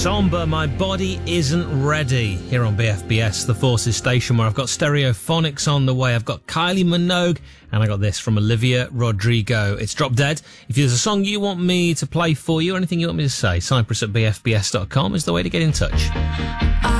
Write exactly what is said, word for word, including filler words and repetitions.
Somber, My Body Isn't Ready, here on B F B S, the Forces station, where I've got Stereophonics on the way. I've got Kylie Minogue, and I got this from Olivia Rodrigo. It's Drop Dead. If there's a song you want me to play for you, or anything you want me to say, Cyprus at b f b s dot com is the way to get in touch.